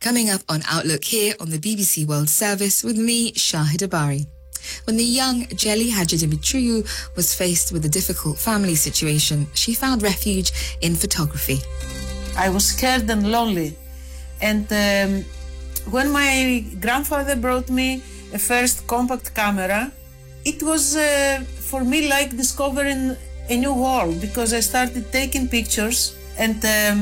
Coming up on Outlook here on the BBC World Service with me, Shahid Abari. When the young Jelly Hadjidimitriou was faced with a difficult family situation, she found refuge in photography. I was scared and lonely. And when my grandfather brought me a first compact camera, it was for me like discovering a new world, because I started taking pictures and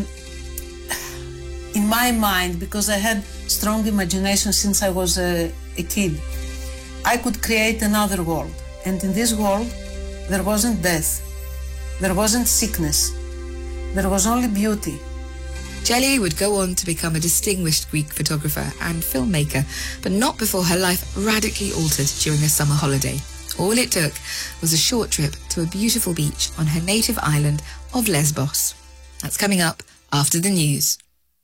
in my mind, because I had strong imagination since I was a kid, I could create another world. And in this world, there wasn't death, there wasn't sickness, there was only beauty. Jelly would go on to become a distinguished Greek photographer and filmmaker, but not before her life radically altered during a summer holiday. All it took was a short trip to a beautiful beach on her native island of Lesbos. That's coming up after the news.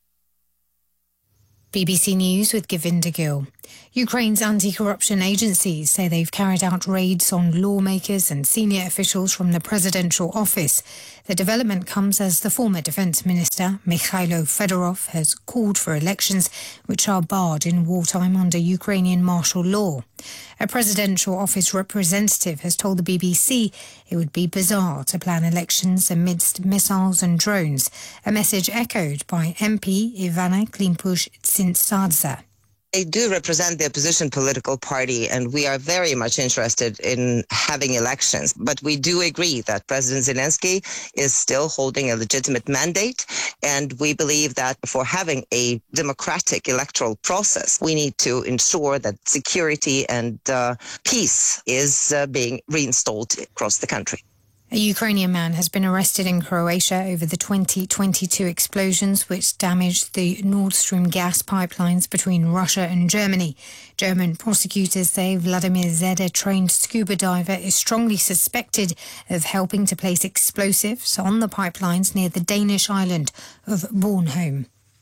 BBC News with Govinda Gill. Ukraine's anti-corruption agencies say they've carried out raids on lawmakers and senior officials from the presidential office. The development comes as the former defence minister, Mikhailo Fedorov, has called for elections which are barred in wartime under Ukrainian martial law. A presidential office representative has told the BBC it would be bizarre to plan elections amidst missiles and drones, a message echoed by MP Ivana Klimpush-Tsintsadze. They do represent the opposition political party, and we are very much interested in having elections. But we do agree that President Zelensky is still holding a legitimate mandate, and we believe that for having a democratic electoral process, we need to ensure that security and peace is being reinstalled across the country. A Ukrainian man has been arrested in Croatia over the 2022 explosions which damaged the Nord Stream gas pipelines between Russia and Germany. German prosecutors say Vladimir Zed, a trained scuba diver, is strongly suspected of helping to place explosives on the pipelines near the Danish island of Bornholm.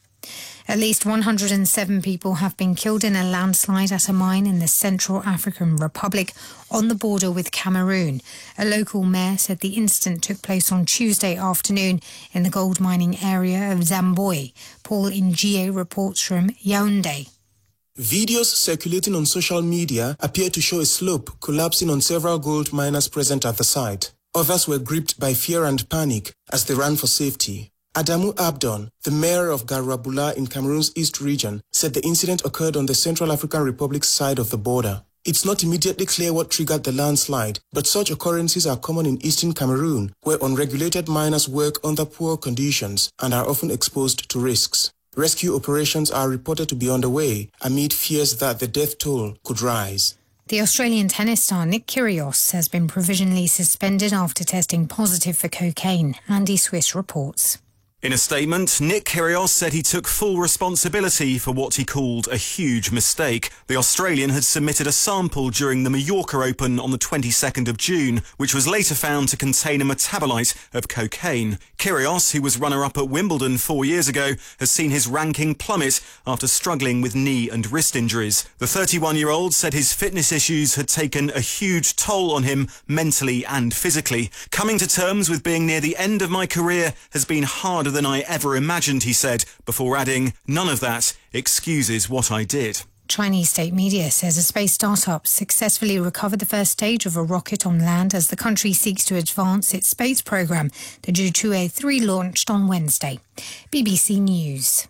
At least 107 people have been killed in a landslide at a mine in the Central African Republic on the border with Cameroon. A local mayor said the incident took place on Tuesday afternoon in the gold mining area of Zamboy. Paul Ngie reports from Yaoundé. Videos circulating on social media appear to show a slope collapsing on several gold miners present at the site. Others were gripped by fear and panic as they ran for safety. Adamu Abdon, the mayor of Garabula in Cameroon's East region, said the incident occurred on the Central African Republic's side of the border. It's not immediately clear what triggered the landslide, but such occurrences are common in eastern Cameroon, where unregulated miners work under poor conditions and are often exposed to risks. Rescue operations are reported to be underway amid fears that the death toll could rise. The Australian tennis star Nick Kyrgios has been provisionally suspended after testing positive for cocaine. Andy Swiss reports. In a statement, Nick Kyrgios said he took full responsibility for what he called a huge mistake. The Australian had submitted a sample during the Mallorca Open on the 22nd of June, which was later found to contain a metabolite of cocaine. Kyrgios, who was runner-up at Wimbledon 4 years ago, has seen his ranking plummet after struggling with knee and wrist injuries. The 31-year-old said his fitness issues had taken a huge toll on him mentally and physically. Coming to terms with being near the end of my career has been harder than I ever imagined, he said, before adding, none of that excuses what I did. Chinese state media says a space startup successfully recovered the first stage of a rocket on land as the country seeks to advance its space program. The Zhuzhou-3 launched on Wednesday. BBC News.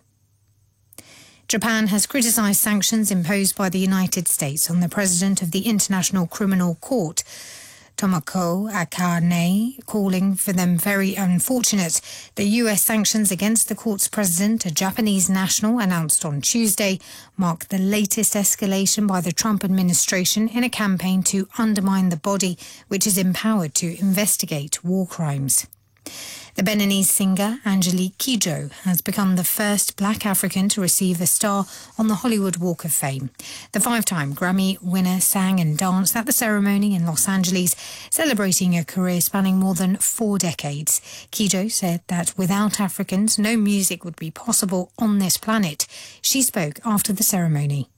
Japan has criticised sanctions imposed by the United States on the president of the International Criminal Court, Tomoko Akane, calling for them very unfortunate. The US sanctions against the court's president, a Japanese national, announced on Tuesday, mark the latest escalation by the Trump administration in a campaign to undermine the body which is empowered to investigate war crimes. The Beninese singer Angelique Kidjo has become the first black African to receive a star on the Hollywood Walk of Fame. The five-time Grammy winner sang and danced at the ceremony in Los Angeles, celebrating a career spanning more than 4 decades. Kidjo said that without Africans, no music would be possible on this planet. She spoke after the ceremony.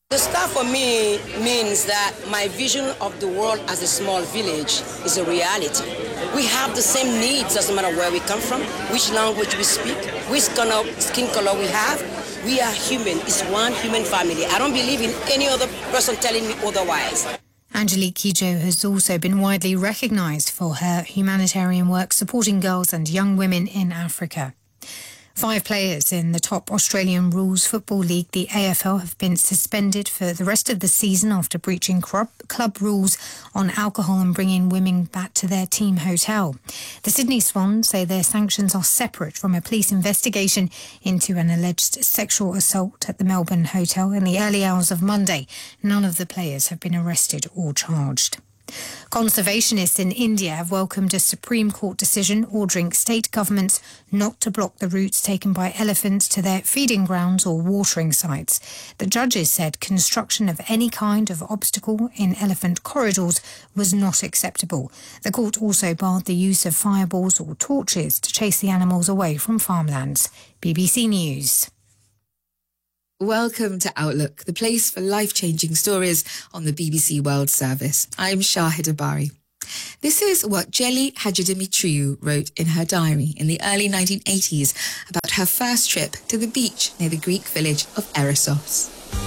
The star for me means that my vision of the world as a small village is a reality. We have the same needs, doesn't matter where we come from, which language we speak, which skin color we have. We are human. It's one human family. I don't believe in any other person telling me otherwise. Angelique Kidjo has also been widely recognised for her humanitarian work supporting girls and young women in Africa. 5 players in the top Australian rules football league, the AFL, have been suspended for the rest of the season after breaching club rules on alcohol and bringing women back to their team hotel. The Sydney Swans say their sanctions are separate from a police investigation into an alleged sexual assault at the Melbourne hotel in the early hours of Monday. None of the players have been arrested or charged. Conservationists in India have welcomed a Supreme Court decision ordering state governments not to block the routes taken by elephants to their feeding grounds or watering sites. The judges said construction of any kind of obstacle in elephant corridors was not acceptable. The court also barred the use of fireballs or torches to chase the animals away from farmlands. BBC News. Welcome to Outlook, the place for life-changing stories on the BBC World Service. I'm Shahid Abari. This is what Jelly Hadjidimitriou wrote in her diary in the early 1980s about her first trip to the beach near the Greek village of Erissos.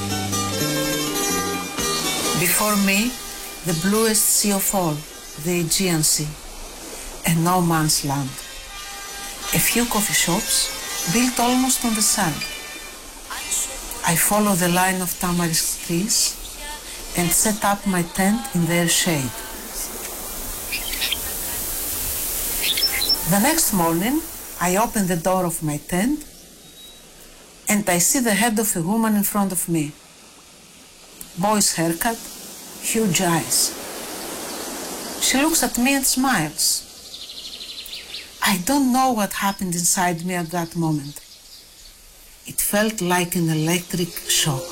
Before me, the bluest sea of all, the Aegean Sea, and no man's land. A few coffee shops built almost on the sand. I follow the line of tamarisk trees and set up my tent in their shade. The next morning, I open the door of my tent and I see the head of a woman in front of me. Boy's haircut, huge eyes. She looks at me and smiles. I don't know what happened inside me at that moment. It felt like an electric shock.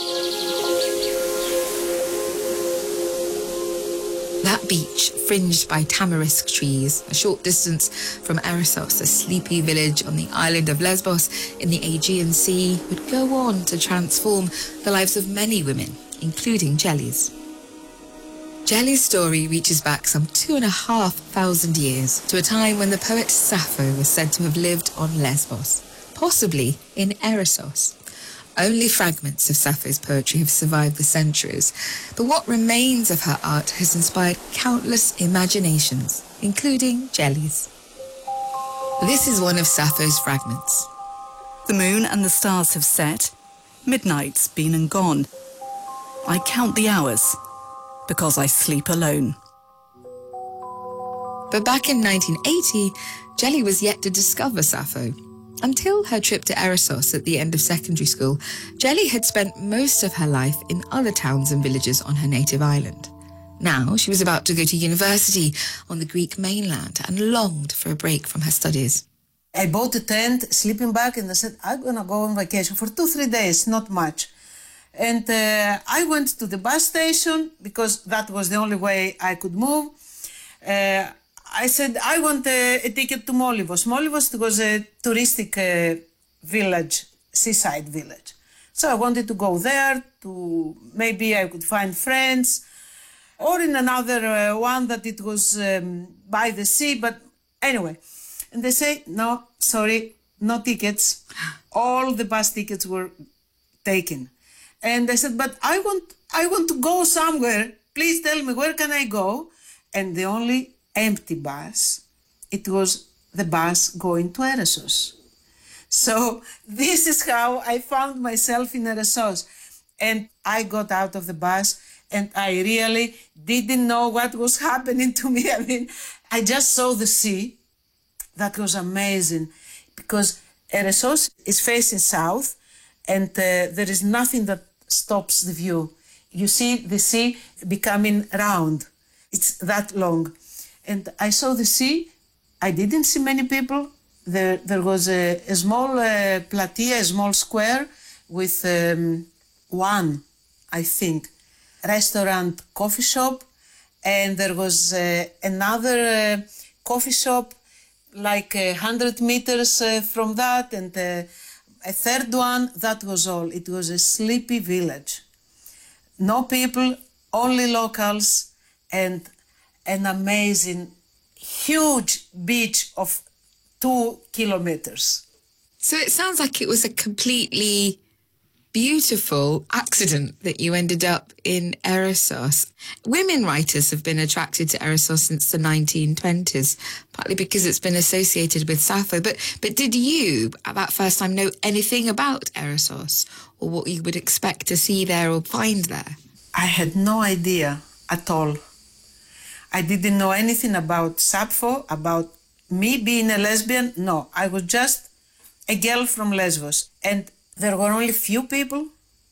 That beach, fringed by tamarisk trees, a short distance from Erissos, a sleepy village on the island of Lesbos in the Aegean Sea, would go on to transform the lives of many women, including Jelly's. Jelly's story reaches back some 2,500 years to a time when the poet Sappho was said to have lived on Lesbos, possibly in Erissos. Only fragments of Sappho's poetry have survived the centuries, but what remains of her art has inspired countless imaginations, including Jelly's. This is one of Sappho's fragments. The moon and the stars have set, midnight's been and gone. I count the hours, because I sleep alone. But back in 1980, Jelly was yet to discover Sappho. Until her trip to Erissos at the end of secondary school, Jelly had spent most of her life in other towns and villages on her native island. Now she was about to go to university on the Greek mainland and longed for a break from her studies. I bought a tent, sleeping bag, and I said, I'm going to go on vacation for 2-3 days, not much. And I went to the bus station because that was the only way I could move. I said, I want a ticket to Molivos. Molivos was a touristic village, seaside village. So I wanted to go there, to maybe I could find friends, or in another one that it was by the sea, but anyway. And they say, no, sorry, no tickets. All the bus tickets were taken. And I said, but I want to go somewhere. Please tell me, where can I go? And the only empty bus, it was the bus going to Erissos. So this is how I found myself in Erissos. And I got out of the bus and I really didn't know what was happening to me. I mean, I just saw the sea. That was amazing because Erissos is facing south and there is nothing that stops the view. You see the sea becoming round. It's that long. And I saw the sea. I didn't see many people. There was a small platea, a small square with one, I think, restaurant, coffee shop. And there was another coffee shop like 100 meters from that. And a third one, that was all. It was a sleepy village. No people, only locals, and an amazing, huge beach of 2 kilometers. So it sounds like it was a completely beautiful accident that you ended up in Erissos. Women writers have been attracted to Erissos since the 1920s, partly because it's been associated with Sappho. But did you, at that first time, know anything about Erissos or what you would expect to see there or find there? I had no idea at all. I didn't know anything about Sappho, about me being a lesbian. No, I was just a girl from Lesbos. And there were only few people,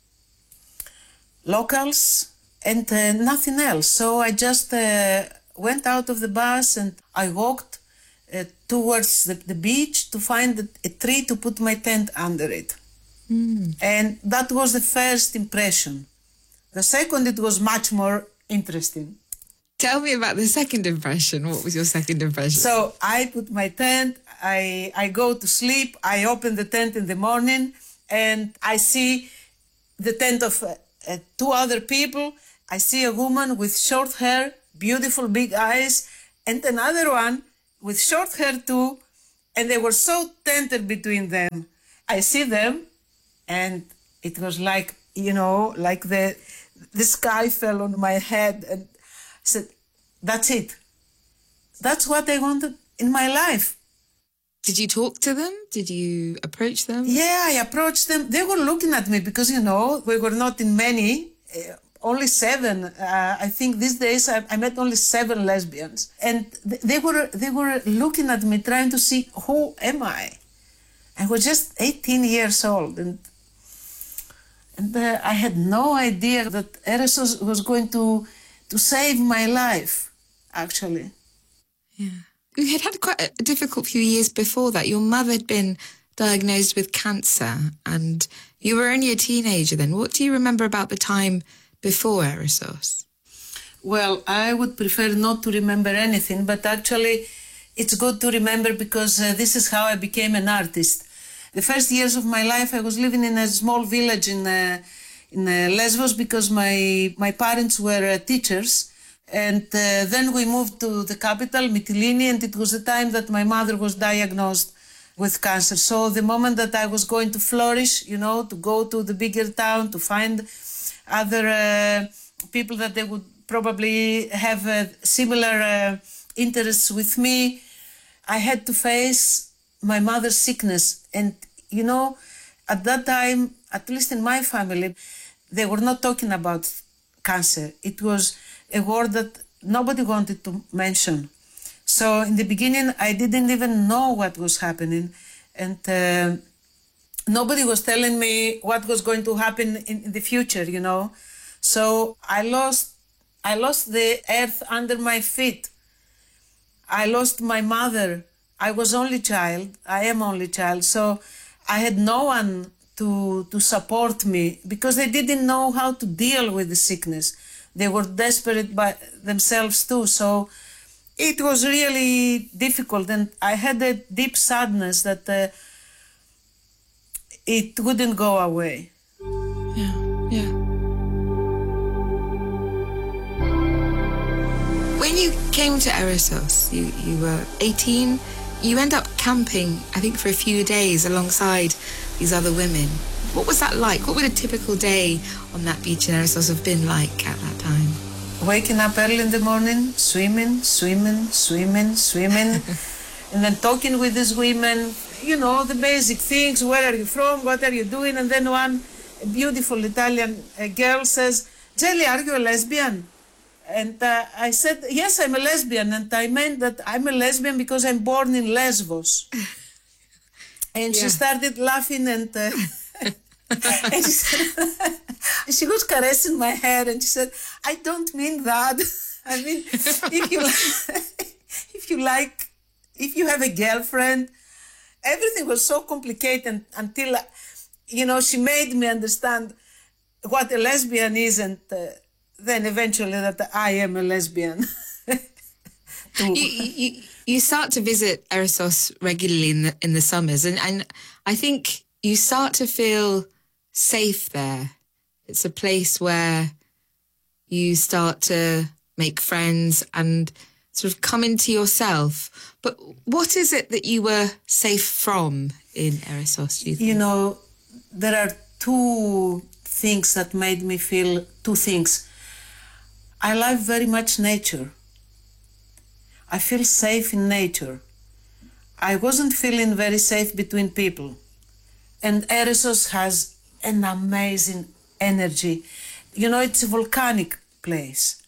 locals, and nothing else. So I just went out of the bus and I walked towards the beach to find a tree to put my tent under it. And that was the first impression. The second, it was much more interesting. Tell me about the second impression. What was your second impression? So I put my tent, I go to sleep, I open the tent in the morning, and I see the tent of 2 other people. I see a woman with short hair, beautiful big eyes, and another one with short hair too, and they were so tender between them. I see them, and it was like, like the sky fell on my head, and I said, that's it. That's what I wanted in my life. Did you talk to them? Did you approach them? Yeah, I approached them. They were looking at me because, we were not in many, only 7. I think these days I met only 7 lesbians. And they were looking at me, trying to see, who am I? I was just 18 years old. And I had no idea that Erissos was going to save my life, actually. Yeah. You had quite a difficult few years before that. Your mother had been diagnosed with cancer and you were only a teenager then. What do you remember about the time before Erissos? Well, I would prefer not to remember anything, but actually it's good to remember because this is how I became an artist. The first years of my life I was living in a small village in Lesbos because my parents were teachers. And then we moved to the capital, Mytilene, and it was the time that my mother was diagnosed with cancer. So the moment that I was going to flourish, to go to the bigger town, to find other people that they would probably have similar interests with me, I had to face my mother's sickness. And, at that time, at least in my family, they were not talking about cancer. It was a word that nobody wanted to mention. So in the beginning, I didn't even know what was happening. And nobody was telling me what was going to happen in the future, So I lost the earth under my feet. I lost my mother. I was only child. I am only child. So I had no one to support me because they didn't know how to deal with the sickness. They were desperate by themselves too. So it was really difficult. And I had a deep sadness that it wouldn't go away. Yeah. When you came to Erissos, you were 18. You end up camping, I think, for a few days alongside these other women. What was that like? What would a typical day on that beach in Erissos have been like at that time? Waking up early in the morning, swimming, and then talking with these women, the basic things. Where are you from? What are you doing? And then one beautiful Italian girl says, Jelly, are you a lesbian? And I said, yes, I'm a lesbian. And I meant that I'm a lesbian because I'm born in Lesbos. And she started laughing and and she was caressing my hair and she said, I don't mean that. I mean, if you have a girlfriend, everything was so complicated until, she made me understand what a lesbian is and then eventually that I am a lesbian. You start to visit Erissos regularly in the summers and I think you start to feel safe there. It's a place where you start to make friends and sort of come into yourself. But what is it that you were safe from in Erissos, do you think? You know, there are two things that made me feel two things. I love very much nature. I feel safe in nature. I wasn't feeling very safe between people. And Erissos has an amazing energy. You know, it's a volcanic place.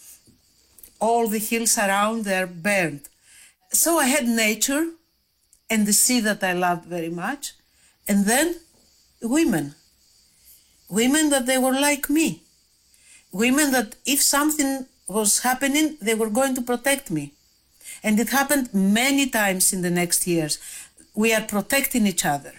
All the hills around there burned. So I had nature and the sea that I loved very much. And then women. Women that they were like me. Women that if something was happening, they were going to protect me. And it happened many times in the next years. We are protecting each other.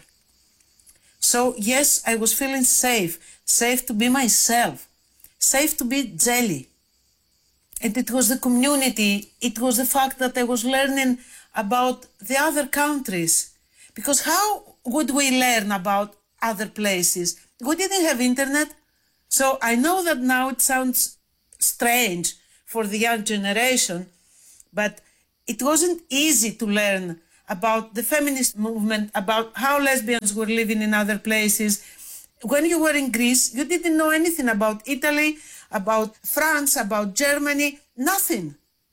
So yes, I was feeling safe. Safe to be myself. Safe to be Jelly. And it was the community, it was the fact that I was learning about the other countries. Because how would we learn about other places? We didn't have internet. So I know that now it sounds strange for the young generation, but it wasn't easy to learn about the feminist movement, about how lesbians were living in other places. When you were in Greece, you didn't know anything about Italy, about France, about Germany, nothing.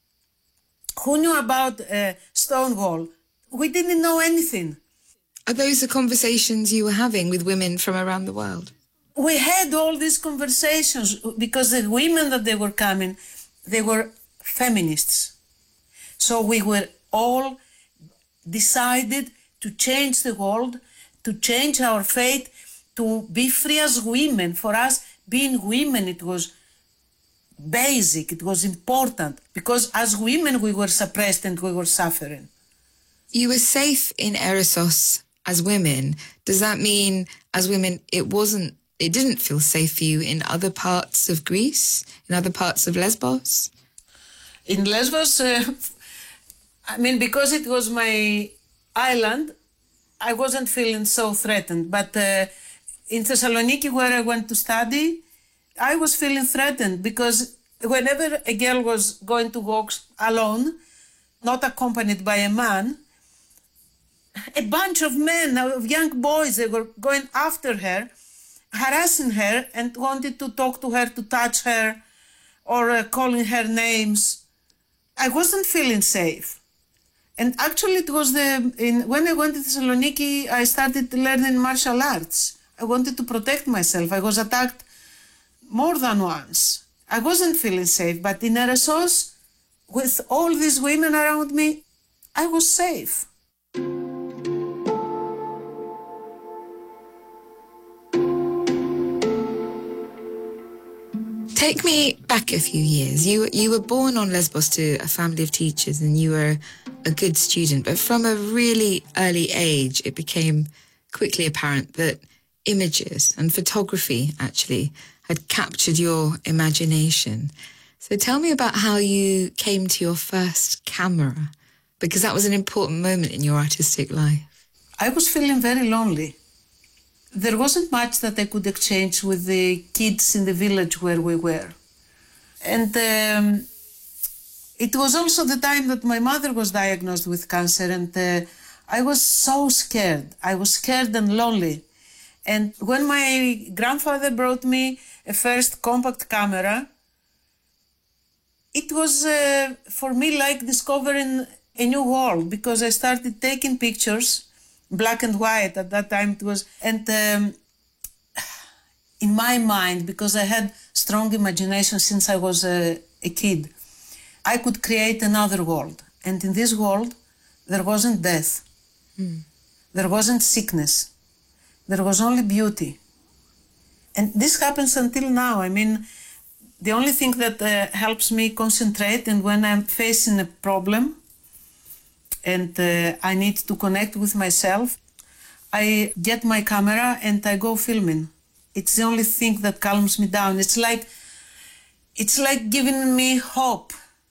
Who knew about Stonewall? We didn't know anything. Are those the conversations you were having with women from around the world? We had all these conversations because the women that they were coming, they were feminists. So we were all decided to change the world, to change our fate, to be free as women. For us, being women, it was basic, it was important, because as women we were suppressed and we were suffering. You were safe in Erissos as women. Does that mean as women it didn't feel safe for you in other parts of Greece, in other parts of Lesbos? In Lesbos, because it was my island, I wasn't feeling so threatened. But in Thessaloniki, where I went to study, I was feeling threatened because whenever a girl was going to walk alone, not accompanied by a man, a bunch of men, of young boys, they were going after her, harassing her and wanted to talk to her, to touch her, or calling her names. I wasn't feeling safe. And actually it was when I went to Thessaloniki, I started learning martial arts. I wanted to protect myself. I was attacked more than once. I wasn't feeling safe, but in Erissos, with all these women around me, I was safe. Take me back a few years. You were born on Lesbos to a family of teachers and you were a good student, but from a really early age, it became quickly apparent that images and photography actually had captured your imagination. So tell me about how you came to your first camera, because that was an important moment in your artistic life. I was feeling very lonely. There wasn't much that I could exchange with the kids in the village where we were. And it was also the time that my mother was diagnosed with cancer, and I was so scared. I was scared and lonely. And when my grandfather brought me a first compact camera, it was for me like discovering a new world, because I started taking pictures, black and white at that time it was, and in my mind, because I had strong imagination since I was a kid, I could create another world. And in this world, there wasn't death. There wasn't sickness. There was only beauty. And this happens until now. I mean, the only thing that helps me concentrate, and when I'm facing a problem and I need to connect with myself, I get my camera and I go filming. It's the only thing that calms me down. It's like giving me hope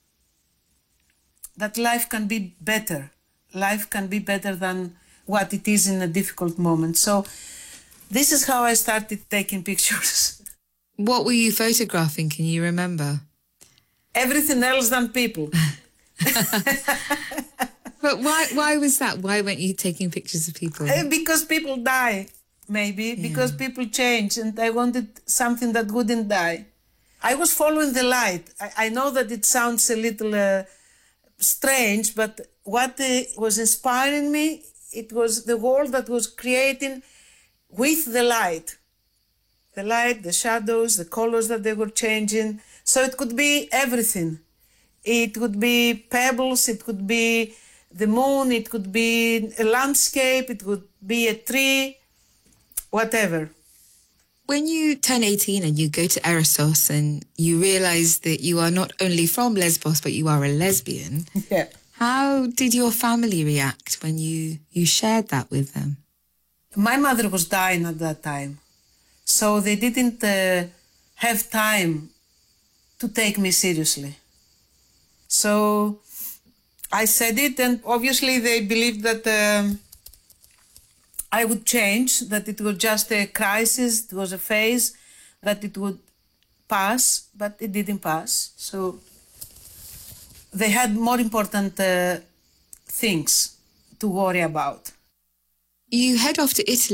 that life can be better. Life can be better than what it is in a difficult moment. So this is how I started taking pictures. What were you photographing? Can you remember? Everything else than people. But why was that? Why weren't you taking pictures of people? Because people die, maybe. Because people change, and I wanted something that wouldn't die. I was following the light. I know that it sounds a little strange, but what was inspiring me, it was the world that was creating with the light. The light, the shadows, the colors that they were changing. So it could be everything. It could be pebbles, it could be the moon, it could be a landscape, it could be a tree, whatever. When you turn 18 and you go to Erissos and you realise that you are not only from Lesbos, but you are a lesbian, Yeah. how did your family react when you shared that with them? My mother was dying at that time, so they didn't have time to take me seriously. So I said it, and obviously they believed that I would change, that it was just a crisis, it was a phase, that it would pass, but it didn't pass. So they had more important things to worry about. You head off to Italy